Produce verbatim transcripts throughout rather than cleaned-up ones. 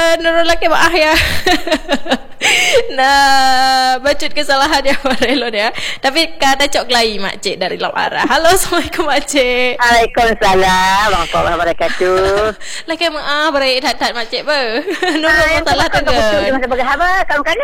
uh, Nurul laki maaf ya. Nah, bacut kesalahan ya Warelon ya. Tapi kata cok lagi makcik dari Lam Arah. Halo, assalamualaikum makcik. Waalaikumsalam warahmatullahi wabarakatuh. Laki maaf berai tat-tat makcik ber. Nurul masalah tegan. Masa bersahabat kamu kan.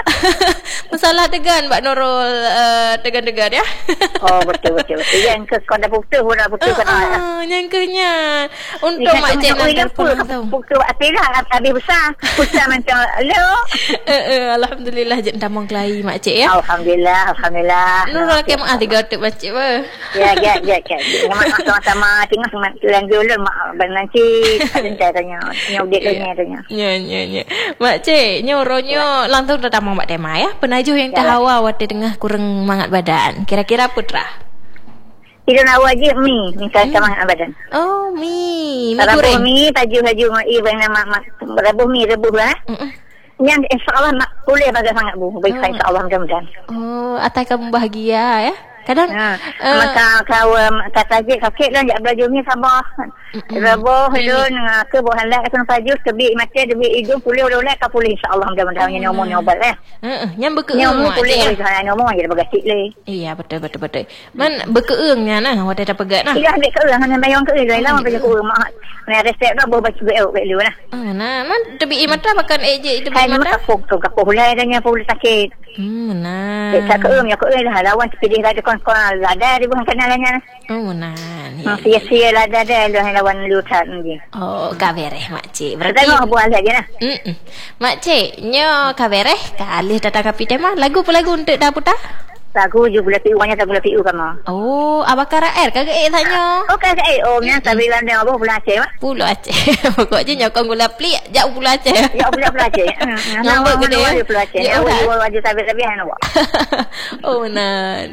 Masalah tegan Mbak Nurul uh, tegan-tegan ya. Oh betul betul. Yang ke kau dah putus, dah putus kan. Ah, nyangkanya. Untuk makcik nak pulang tahu. Putus apilah habis besar. Putus macam lo. Eh alhamdulillah je ndamong kelai makcik ya. Alhamdulillah, alhamdulillah. Nurul ke mak tiga tuk makcik ber. Ya ya ya ya. Mak sama-sama tengah sama tulang dulu mak nanti ada caranya. Nyodek nya tanya. Ya ya ya. Makcik nyoronyo langsung dah tamang mak tema ya. Penajuh yang tahawa wate tengah kurang mangat badan. Kira-kira putra. Tidak nak wajib mi, mi kan sama badan. Oh, mi. Mi Rabuh goreng. mi, taju-taju mi bang nama rabuh mi rebuh lah. Yang insya-Allah nak boleh bagi sangat bu. Baik oh. Insya-Allah mudah-mudahan. Oh, atai kamu bahagia ya. Kadang ha. uh, maka kau kata je kakek dah jak belajar ni sabar. Rabuh hidun ke buah halak kena paju tebi mati tebi hidung pulih oleh ka pulih insya-Allah mudah-mudahan yang umur obat eh. Heeh, yang bekeung. Yang pulih sana umur je begasik le. Iya, betul betul betul. Man bekeungnya nah wate dah pegat nah. Iya, dek keung hanya bayang keung lain lama pergi keung mak. Ni resep dah bawa baju el kat lu nah. Ah, nah, man tebi mata makan eje tebi mata. mata. Kapuk tu kapuk hulai danya pulih sakit. Hmm, nah. Dek tak keung ya keung dah lawan sepedih ada kon-kon ada di bukan kenalannya. Oh, nah. Ya, sia-sia lah ada ada lu lawan lu tak ni. Oh, kabereh makcik. Berarti tengok buat saja nah. Hmm. Makcik, nyo kabereh kalih datang kapi tema lagu apa lagu untuk dah putar? Lagu je boleh pi uangnya tak boleh pi u kamu. Oh, abakara air kagak eh tanya. Oh, kagak eh oh nya tapi lan dia apa pula Aceh mah? Pulau Aceh. Pokoknya nyokong gula plik jauh Pulau Aceh. Ya pula Pulau Aceh. Nama gede ya. Pulau Aceh. Ya wajib tapi-tapi hanya buat. Oh, nah.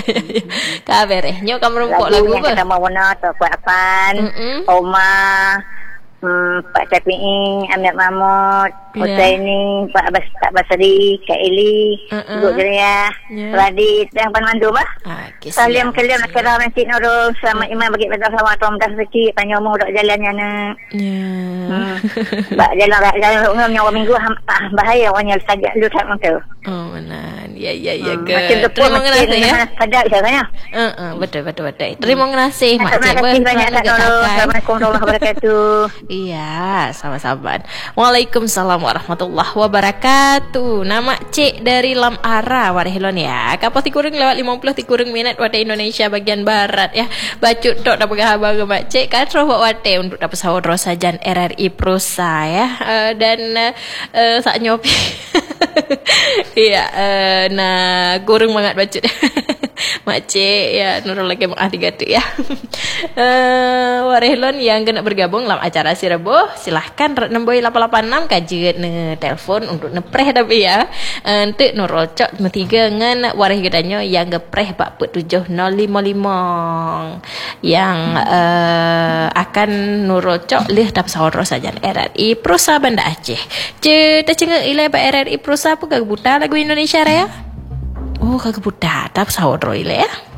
Kabereh nyo kamu rumpok lagu apa? Kita mau warna atau kuat apaan? Oma Hmm, Pak Syafi'i, Ahmad Mahmud, Husaini, Pak Abbas, Pak Basri, Kak Eli, Ibu uh-uh. Jeriah, yeah. Radit, dan Pan Mandu bah. Ah, okay, Salim kalian nak kira Masjid Nurul, selamat Imam bagi pada sama Tom dah rezeki, panjang umur dok jalannya nak. Ya. Hmm. Bak jalan jalan umum nyawa minggu ah, bahaya orangnya sajak lu tak mampu. Oh, mana. Ya ya ya hmm. ke. Terima kasih ya. Padat caranya. Heeh, betul betul betul. Terima kasih Mak Cik. Terima kasih banyak tak Nurul. Assalamualaikum warahmatullahi wabarakatuh. Iya, sama-sama. Waalaikumsalam warahmatullahi wabarakatuh. Nama Cik dari Lam Arah Warehilon ya. Kapal tikurung lewat lima puluh tikurung minit Wate Indonesia bagian barat ya. Bacut tok dah pegang abang ke Mak Cik. Katro buat Wate untuk dapat sahur rosajan R R I Prusa ya. Uh, dan uh, sak nyopi. Iya, uh, nah kurung banget bacut. Makcik ya Nurul lagi mak tiga tu ya. uh, Warehilon yang kena bergabung dalam acara si Rebo, silahkan nombor lapan lapan enam kajet ne telefon untuk nepreh tapi ya. Untuk Nurul cok tiga dengan wareh gedanyo yang gepreh bak tujuh nol lima lima yang uh, akan Nurul cok lih dapat sahur saja R R I Prusa Banda Aceh. Ce ta cenga ilai ba R R I Prusa apa kagak buta lagu Indonesia raya? Oh kagak buta, dapat sahur ile ya.